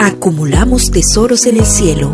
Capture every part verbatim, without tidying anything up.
Acumulamos tesoros en el cielo.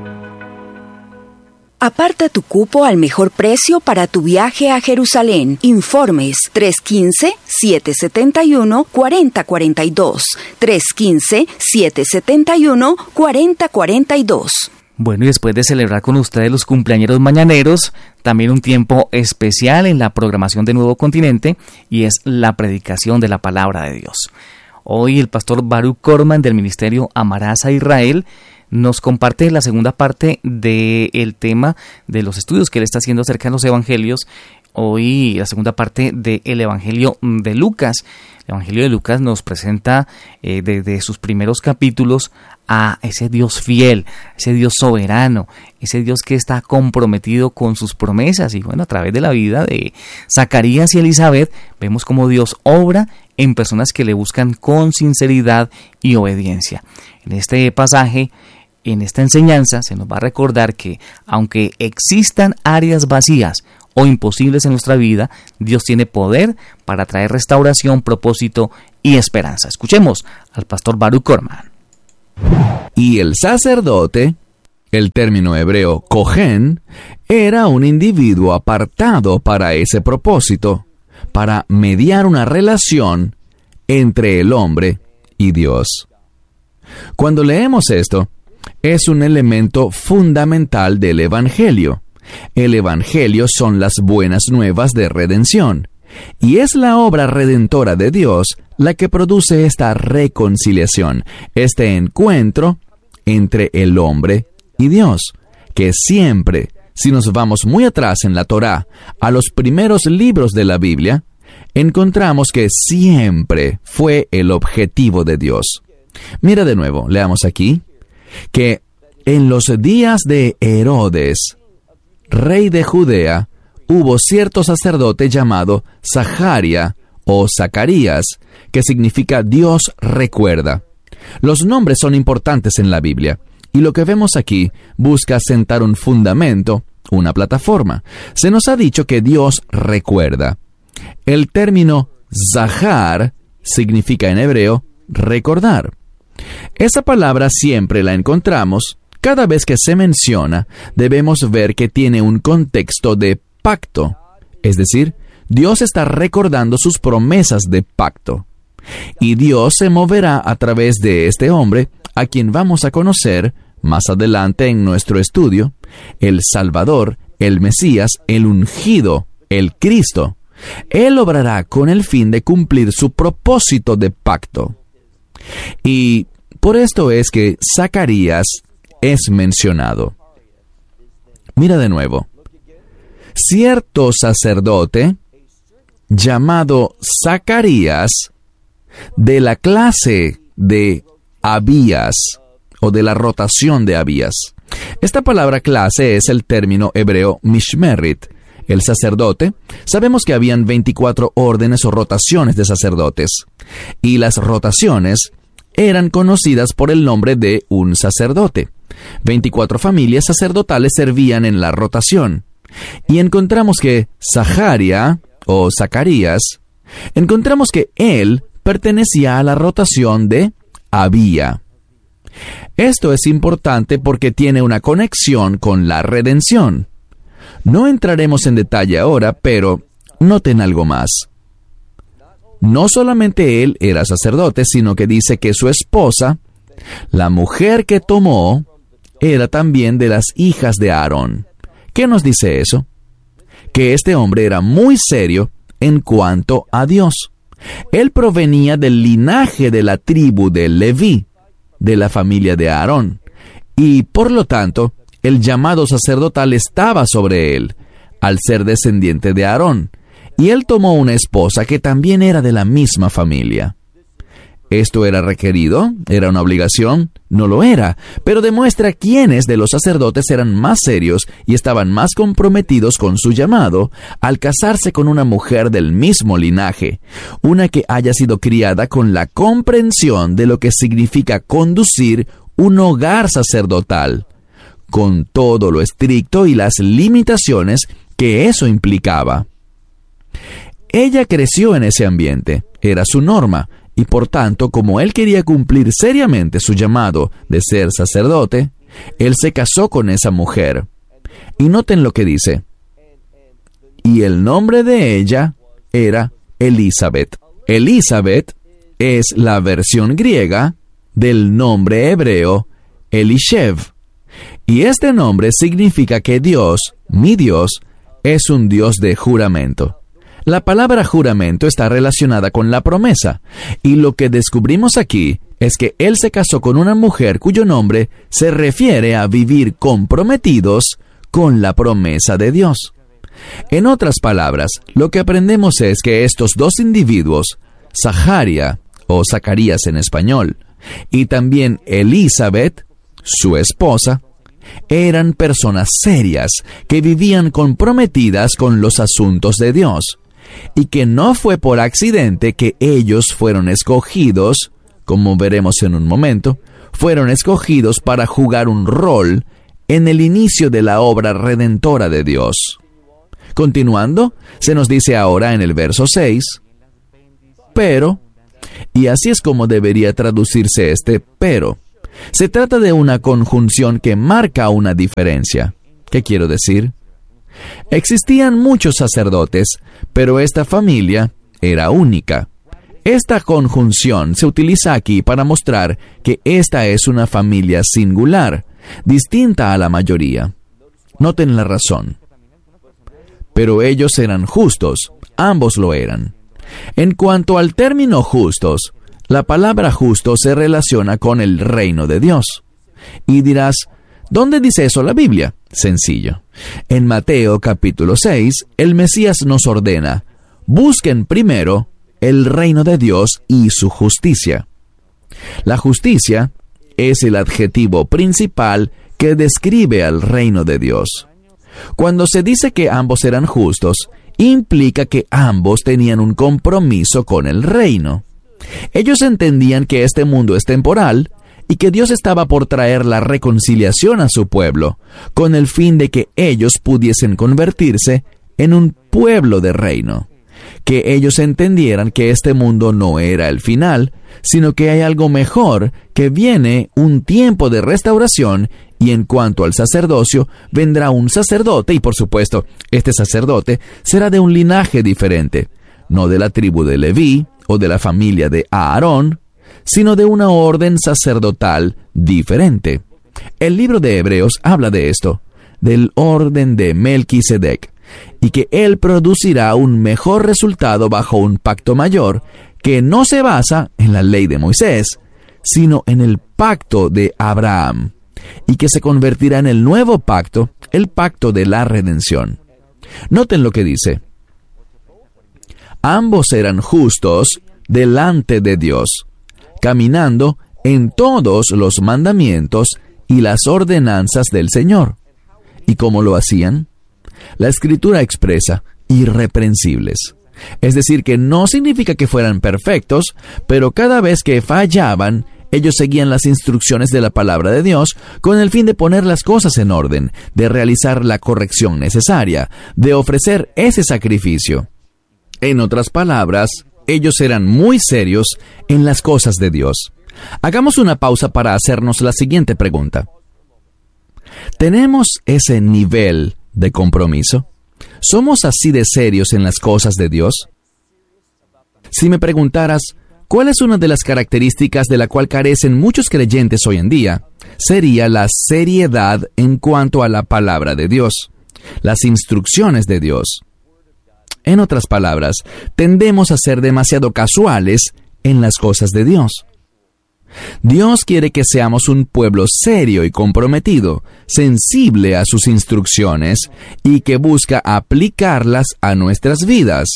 Aparta tu cupo al mejor precio para tu viaje a Jerusalén. Informes tres uno cinco, siete siete uno, cuatro cero cuatro dos. tres uno cinco, siete siete uno, cuatro cero cuatro dos. Bueno, y después de celebrar con ustedes los cumpleañeros mañaneros, también un tiempo especial en la programación de Nuevo Continente, y es la predicación de la Palabra de Dios. Hoy el pastor Baruch Korman del ministerio Amarás a Israel nos comparte la segunda parte del tema de los estudios que él está haciendo acerca de los evangelios. Hoy la segunda parte del Evangelio de Lucas. El Evangelio de Lucas nos presenta eh, desde sus primeros capítulos a ese Dios fiel, ese Dios soberano, ese Dios que está comprometido con sus promesas. Y bueno, a través de la vida de Zacarías y Elizabeth vemos cómo Dios obra en personas que le buscan con sinceridad y obediencia. En este pasaje, en esta enseñanza, se nos va a recordar que aunque existan áreas vacías o imposibles en nuestra vida, Dios tiene poder para traer restauración, propósito y esperanza. Escuchemos al pastor Baruch Korman. Y el sacerdote, el término hebreo kohen, era un individuo apartado para ese propósito, para mediar una relación entre el hombre y Dios. Cuando leemos esto, es un elemento fundamental del Evangelio. El Evangelio son las buenas nuevas de redención, y es la obra redentora de Dios la que produce esta reconciliación, este encuentro entre el hombre y Dios, que siempre, si nos vamos muy atrás en la Torá, a los primeros libros de la Biblia, encontramos que siempre fue el objetivo de Dios. Mira de nuevo, leamos aquí, que en los días de Herodes, rey de Judea, hubo cierto sacerdote llamado Zacarías o Zacarías, que significa Dios recuerda. Los nombres son importantes en la Biblia, y lo que vemos aquí busca sentar un fundamento, una plataforma. Se nos ha dicho que Dios recuerda. El término Zahar significa en hebreo recordar. Esa palabra siempre la encontramos. Cada vez que se menciona, debemos ver que tiene un contexto de pacto. Es decir, Dios está recordando sus promesas de pacto. Y Dios se moverá a través de este hombre, a quien vamos a conocer más adelante en nuestro estudio, el Salvador, el Mesías, el ungido, el Cristo. Él obrará con el fin de cumplir su propósito de pacto. Y por esto es que Zacarías es mencionado. Mira de nuevo. Cierto sacerdote, llamado Zacarías, de la clase de Abías, o de la rotación de Abías. Esta palabra clase es el término hebreo mishmerit, el sacerdote. Sabemos que habían veinticuatro órdenes o rotaciones de sacerdotes, y las rotaciones eran conocidas por el nombre de un sacerdote. veinticuatro familias sacerdotales servían en la rotación. Y encontramos que Zacarías, o Zacarías, encontramos que él pertenecía a la rotación de Abía. Esto es importante porque tiene una conexión con la redención. No entraremos en detalle ahora, pero noten algo más. No solamente él era sacerdote, sino que dice que su esposa, la mujer que tomó, era también de las hijas de Aarón. ¿Qué nos dice eso? Que este hombre era muy serio en cuanto a Dios. Él provenía del linaje de la tribu de Leví, de la familia de Aarón, y por lo tanto, el llamado sacerdotal estaba sobre él, al ser descendiente de Aarón, y él tomó una esposa que también era de la misma familia. ¿Esto era requerido? ¿Era una obligación? No lo era, pero demuestra quiénes de los sacerdotes eran más serios y estaban más comprometidos con su llamado al casarse con una mujer del mismo linaje, una que haya sido criada con la comprensión de lo que significa conducir un hogar sacerdotal, con todo lo estricto y las limitaciones que eso implicaba. Ella creció en ese ambiente, era su norma, Y por tanto, como él quería cumplir seriamente su llamado de ser sacerdote, él se casó con esa mujer. Y noten lo que dice. Y el nombre de ella era Elizabeth. Elizabeth es la versión griega del nombre hebreo Elishev. Y este nombre significa que Dios, mi Dios, es un Dios de juramento. La palabra juramento está relacionada con la promesa, y lo que descubrimos aquí es que él se casó con una mujer cuyo nombre se refiere a vivir comprometidos con la promesa de Dios. En otras palabras, lo que aprendemos es que estos dos individuos, Zaharia, o Zacarías en español, y también Elizabeth, su esposa, eran personas serias que vivían comprometidas con los asuntos de Dios, y que no fue por accidente que ellos fueron escogidos, como veremos en un momento, fueron escogidos para jugar un rol en el inicio de la obra redentora de Dios. Continuando, se nos dice ahora en el verso seis, pero, y así es como debería traducirse este pero. Se trata de una conjunción que marca una diferencia. ¿Qué quiero decir? Existían muchos sacerdotes, pero esta familia era única. Esta conjunción se utiliza aquí para mostrar que esta es una familia singular, distinta a la mayoría. Noten la razón. Pero ellos eran justos, ambos lo eran. En cuanto al término justos, la palabra justo se relaciona con el reino de Dios. Y dirás, ¿dónde dice eso la Biblia? Sencillo. En Mateo capítulo seis, el Mesías nos ordena, busquen primero el reino de Dios y su justicia. La justicia es el adjetivo principal que describe al reino de Dios. Cuando se dice que ambos eran justos, implica que ambos tenían un compromiso con el reino. Ellos entendían que este mundo es temporal y que Dios estaba por traer la reconciliación a su pueblo, con el fin de que ellos pudiesen convertirse en un pueblo de reino. Que ellos entendieran que este mundo no era el final, sino que hay algo mejor, que viene un tiempo de restauración, y en cuanto al sacerdocio, vendrá un sacerdote, y por supuesto, este sacerdote será de un linaje diferente, no de la tribu de Leví o de la familia de Aarón, sino de una orden sacerdotal diferente. El libro de Hebreos habla de esto, del orden de Melquisedec, y que él producirá un mejor resultado bajo un pacto mayor, que no se basa en la ley de Moisés, sino en el pacto de Abraham, y que se convertirá en el nuevo pacto, el pacto de la redención. Noten lo que dice. Ambos eran justos delante de Dios, caminando en todos los mandamientos y las ordenanzas del Señor. ¿Y cómo lo hacían? La Escritura expresa irreprensibles. Es decir, que no significa que fueran perfectos, pero cada vez que fallaban, ellos seguían las instrucciones de la palabra de Dios con el fin de poner las cosas en orden, de realizar la corrección necesaria, de ofrecer ese sacrificio. En otras palabras, ellos eran muy serios en las cosas de Dios. Hagamos una pausa para hacernos la siguiente pregunta. ¿Tenemos ese nivel de compromiso? ¿Somos así de serios en las cosas de Dios? Si me preguntaras, ¿cuál es una de las características de la cual carecen muchos creyentes hoy en día? Sería la seriedad en cuanto a la palabra de Dios, las instrucciones de Dios. En otras palabras, tendemos a ser demasiado casuales en las cosas de Dios. Dios quiere que seamos un pueblo serio y comprometido, sensible a sus instrucciones y que busca aplicarlas a nuestras vidas.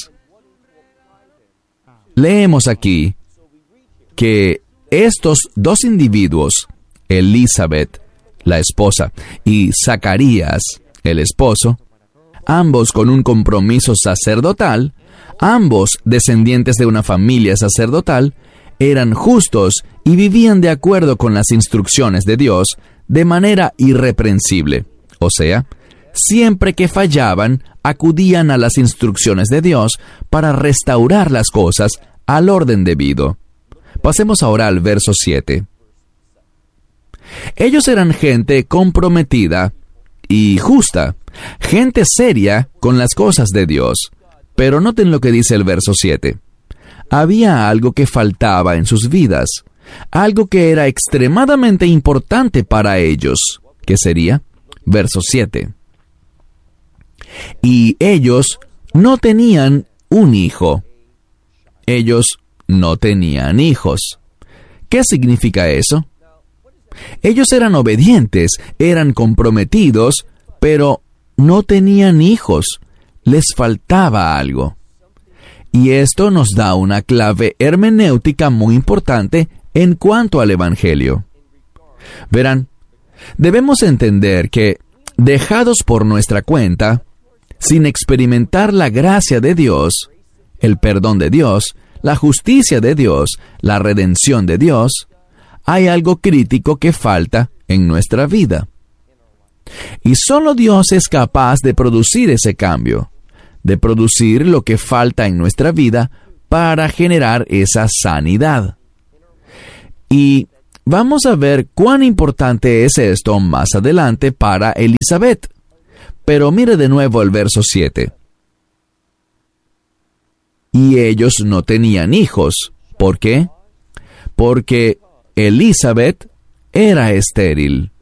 Leemos aquí que estos dos individuos, Elizabeth, la esposa, y Zacarías, el esposo, ambos con un compromiso sacerdotal, ambos descendientes de una familia sacerdotal, eran justos y vivían de acuerdo con las instrucciones de Dios de manera irreprensible. O sea, siempre que fallaban, acudían a las instrucciones de Dios para restaurar las cosas al orden debido. Pasemos ahora al verso siete. Ellos eran gente comprometida y justa, gente seria con las cosas de Dios. Pero noten lo que dice el verso siete. Había algo que faltaba en sus vidas, algo que era extremadamente importante para ellos. ¿Qué sería? Verso siete. Y ellos no tenían un hijo. Ellos no tenían hijos. ¿Qué significa eso? Ellos eran obedientes, eran comprometidos, pero no tenían hijos. Les faltaba algo. Y esto nos da una clave hermenéutica muy importante en cuanto al Evangelio. Verán, debemos entender que, dejados por nuestra cuenta, sin experimentar la gracia de Dios, el perdón de Dios, la justicia de Dios, la redención de Dios, hay algo crítico que falta en nuestra vida. Y solo Dios es capaz de producir ese cambio, de producir lo que falta en nuestra vida para generar esa sanidad. Y vamos a ver cuán importante es esto más adelante para Elizabeth. Pero mire de nuevo el verso siete. Y ellos no tenían hijos. ¿Por qué? Porque Elizabeth era estéril.